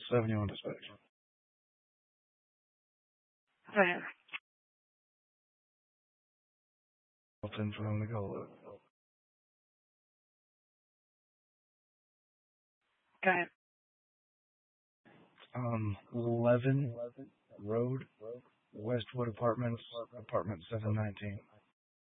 71 dispatch. Right. What's in from the go? Right. 11 Road, Westwood Apartments, apartment 719.